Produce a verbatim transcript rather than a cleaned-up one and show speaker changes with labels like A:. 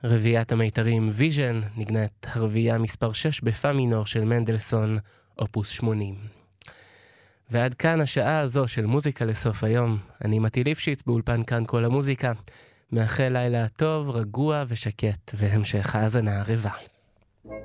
A: רביעיית המיתרים ויז'ן, נגנת הרביעייה מספר שש בפא מינור של מנדלסון, אופוס שמונים. ועד כאן השעה הזו של מוזיקה לסוף היום. אני מתי ליפשיץ באולפן כאן כל המוזיקה. מאחל לילה טוב, רגוע ושקט, והמשך האזנה ערבה.